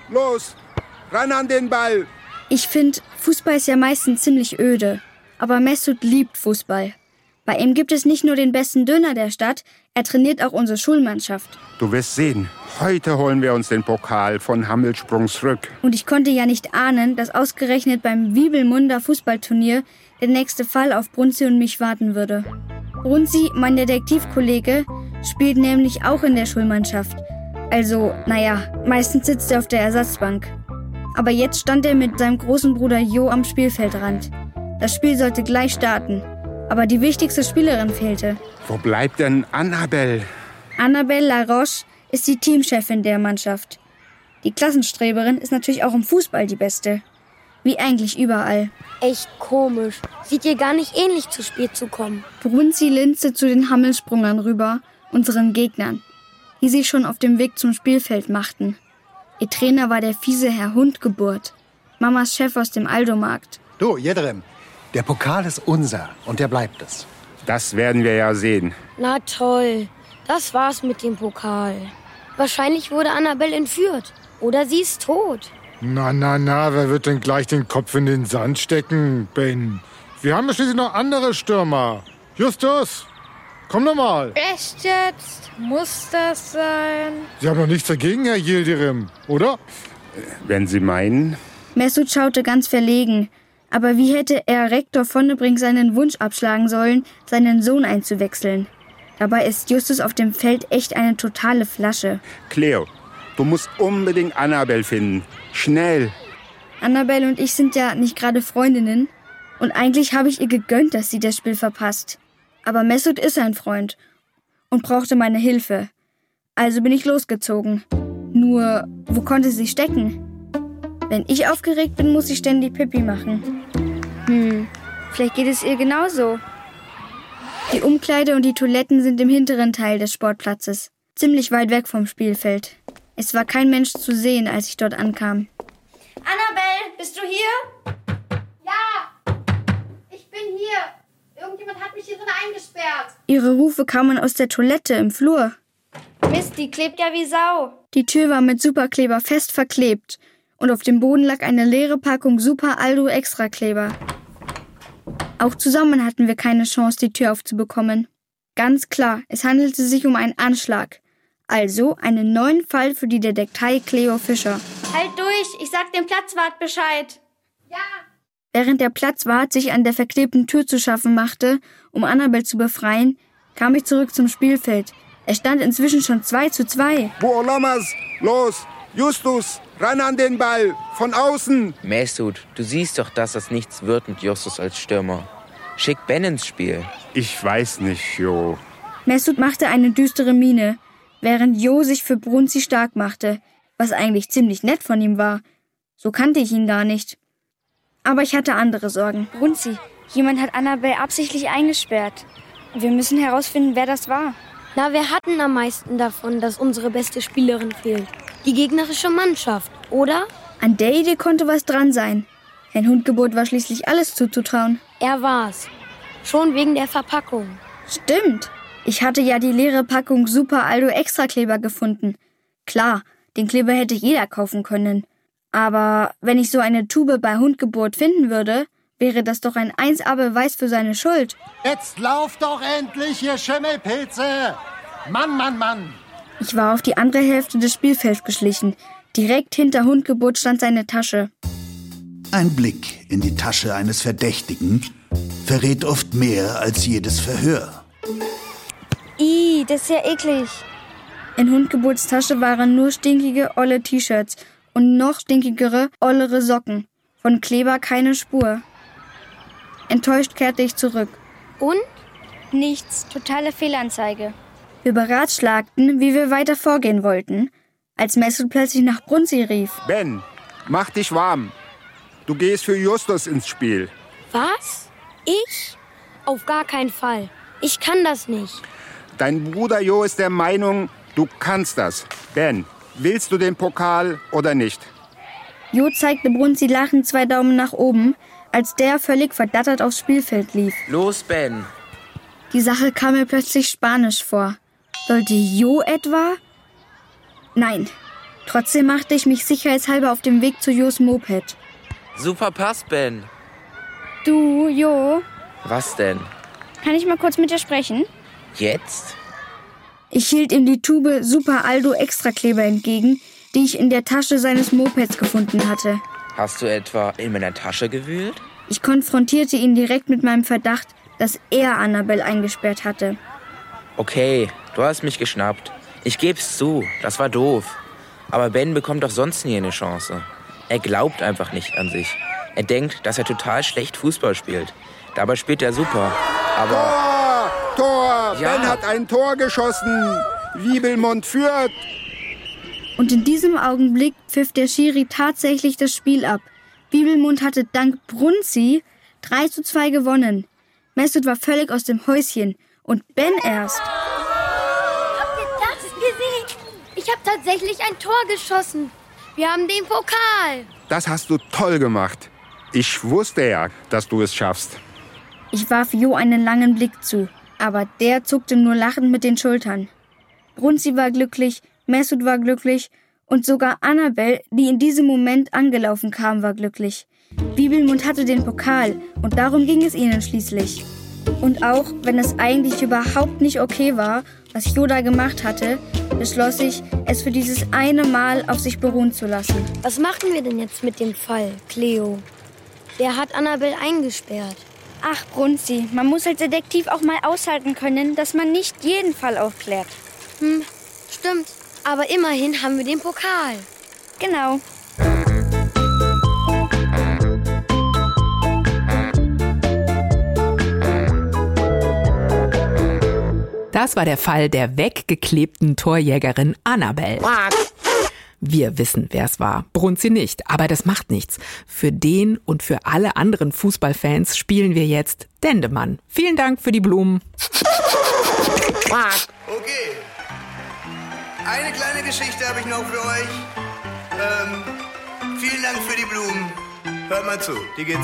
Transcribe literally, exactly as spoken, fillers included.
los, ran an den Ball. Ich finde, Fußball ist ja meistens ziemlich öde. Aber Mesut liebt Fußball. Bei ihm gibt es nicht nur den besten Döner der Stadt, er trainiert auch unsere Schulmannschaft. Du wirst sehen, heute holen wir uns den Pokal von Hammelsprung zurück. Und ich konnte ja nicht ahnen, dass ausgerechnet beim Wiebelmunder Fußballturnier der nächste Fall auf Brunzi und mich warten würde. Brunzi, mein Detektivkollege, spielt nämlich auch in der Schulmannschaft. Also, naja, meistens sitzt er auf der Ersatzbank. Aber jetzt stand er mit seinem großen Bruder Jo am Spielfeldrand. Das Spiel sollte gleich starten. Aber die wichtigste Spielerin fehlte. Wo bleibt denn Annabelle? Annabelle Laroche ist die Teamchefin der Mannschaft. Die Klassenstreberin ist natürlich auch im Fußball die Beste. Wie eigentlich überall. Echt komisch. Sieht ihr gar nicht ähnlich zu spät zu kommen. Brunzi linste zu den Hammelsprungern rüber, unseren Gegnern, die sich schon auf dem Weg zum Spielfeld machten. Ihr Trainer war der fiese Herr Hundgeburt, Mamas Chef aus dem Aldomarkt. Du, Jedrem, der Pokal ist unser und der bleibt es. Das werden wir ja sehen. Na toll, das war's mit dem Pokal. Wahrscheinlich wurde Annabelle entführt. Oder sie ist tot. Na, na, na, wer wird denn gleich den Kopf in den Sand stecken, Ben? Wir haben ja schließlich noch andere Stürmer. Justus, komm doch mal. Echt jetzt? Muss das sein? Sie haben doch nichts dagegen, Herr Yildirim, oder? Wenn Sie meinen. Mesut schaute ganz verlegen. Aber wie hätte er Rektor Vonnebrink seinen Wunsch abschlagen sollen, seinen Sohn einzuwechseln? Dabei ist Justus auf dem Feld echt eine totale Flasche. Cleo, du musst unbedingt Annabelle finden. Schnell. Annabelle und ich sind ja nicht gerade Freundinnen. Und eigentlich habe ich ihr gegönnt, dass sie das Spiel verpasst. Aber Mesut ist ein Freund und brauchte meine Hilfe. Also bin ich losgezogen. Nur, wo konnte sie stecken? Wenn ich aufgeregt bin, muss ich ständig Pipi machen. Hm, vielleicht geht es ihr genauso. Die Umkleide und die Toiletten sind im hinteren Teil des Sportplatzes, ziemlich weit weg vom Spielfeld. Es war kein Mensch zu sehen, als ich dort ankam. Annabelle, bist du hier? Ja, ich bin hier. Irgendjemand hat mich hier drin eingesperrt. Ihre Rufe kamen aus der Toilette im Flur. Mist, die klebt ja wie Sau. Die Tür war mit Superkleber fest verklebt. Und auf dem Boden lag eine leere Packung Super Aldo Extrakleber. Auch zusammen hatten wir keine Chance, die Tür aufzubekommen. Ganz klar, es handelte sich um einen Anschlag. Also einen neuen Fall für die Detektei Cleo Fischer. Halt durch, ich sag dem Platzwart Bescheid. Ja. Während der Platzwart sich an der verklebten Tür zu schaffen machte, um Annabelle zu befreien, kam ich zurück zum Spielfeld. Es stand inzwischen schon zwei zu zwei. Buolamas, los, Justus, ran an den Ball, von außen. Mesut, du siehst doch, dass das nichts wird mit Justus als Stürmer. Schick Ben ins Spiel. Ich weiß nicht, Jo. Mesut machte eine düstere Miene, während Jo sich für Brunzi stark machte, was eigentlich ziemlich nett von ihm war. So kannte ich ihn gar nicht. Aber ich hatte andere Sorgen. Brunzi, jemand hat Annabelle absichtlich eingesperrt. Wir müssen herausfinden, wer das war. Na, wir hatten am meisten davon, dass unsere beste Spielerin fehlt. Die gegnerische Mannschaft, oder? An der Idee konnte was dran sein. Herrn Hundgeburt war schließlich alles zuzutrauen. Er war's. Schon wegen der Verpackung. Stimmt. Ich hatte ja die leere Packung Super Aldo Extrakleber gefunden. Klar, den Kleber hätte jeder kaufen können. Aber wenn ich so eine Tube bei Hundgeburt finden würde, wäre das doch ein eins A-Beweis für seine Schuld. Jetzt lauf doch endlich, ihr Schimmelpilze! Mann, Mann, Mann! Ich war auf die andere Hälfte des Spielfelds geschlichen. Direkt hinter Hundgeburt stand seine Tasche. Ein Blick in die Tasche eines Verdächtigen verrät oft mehr als jedes Verhör. Ih, das ist ja eklig. In Hundgeburts Tasche waren nur stinkige, olle T-Shirts und noch stinkigere, ollere Socken. Von Kleber keine Spur. Enttäuscht kehrte ich zurück. Und? Nichts. Totale Fehlanzeige. Wir beratschlagten, wie wir weiter vorgehen wollten, als Mesut plötzlich nach Brunzi rief. Ben, mach dich warm. Du gehst für Justus ins Spiel. Was? Ich? Auf gar keinen Fall. Ich kann das nicht. Dein Bruder Jo ist der Meinung, du kannst das. Ben, willst du den Pokal oder nicht? Jo zeigte Brunzi lachend zwei Daumen nach oben, als der völlig verdattert aufs Spielfeld lief. Los, Ben. Die Sache kam mir plötzlich spanisch vor. Sollte Jo etwa? Nein, Trotzdem machte ich mich sicherheitshalber auf dem Weg zu Jos Moped. Super Pass, Ben. Du, Jo, Was denn? kann ich mal kurz mit dir sprechen? Jetzt? Ich hielt ihm die Tube Super Aldo Extrakleber entgegen, die ich in der Tasche seines Mopeds gefunden hatte. Hast du etwa in meiner Tasche gewühlt? Ich konfrontierte ihn direkt mit meinem Verdacht, dass er Annabel eingesperrt hatte. Okay, du hast mich geschnappt. Ich geb's zu, das war doof. Aber Ben bekommt doch sonst nie eine Chance. Er glaubt einfach nicht an sich. Er denkt, dass er total schlecht Fußball spielt. Dabei spielt er super. Aber... Tor! Tor! Ja. Ben hat ein Tor geschossen. Wiebelmund führt. Und in diesem Augenblick pfiff der Schiri tatsächlich das Spiel ab. Wiebelmund hatte dank Brunzi drei zu zwei gewonnen. Mesut war völlig aus dem Häuschen und Ben erst. Habt ihr das gesehen? Ich habe tatsächlich ein Tor geschossen. Wir haben den Pokal. Das hast du toll gemacht. Ich wusste ja, dass du es schaffst. Ich warf Jo einen langen Blick zu, aber der zuckte nur lachend mit den Schultern. Brunzi war glücklich, Mesut war glücklich und sogar Annabel, die in diesem Moment angelaufen kam, war glücklich. Wiebelmund hatte den Pokal und darum ging es ihnen schließlich. Und auch wenn es eigentlich überhaupt nicht okay war, was Jo da gemacht hatte, beschloss ich, es für dieses eine Mal auf sich beruhen zu lassen. Was machen wir denn jetzt mit dem Fall, Cleo? Wer hat Annabel eingesperrt? Ach, Brunzi, man muss als Detektiv auch mal aushalten können, dass man nicht jeden Fall aufklärt. Hm, stimmt. Aber immerhin haben wir den Pokal. Genau. Das war der Fall der weggeklebten Torjägerin Annabel. Wir wissen, wer es war. Brunzi nicht, aber das macht nichts. Für den und für alle anderen Fußballfans spielen wir jetzt Dendemann. Vielen Dank für die Blumen. Okay. Eine kleine Geschichte habe ich noch für euch. Ähm, vielen Dank für die Blumen. Hört mal zu, die geht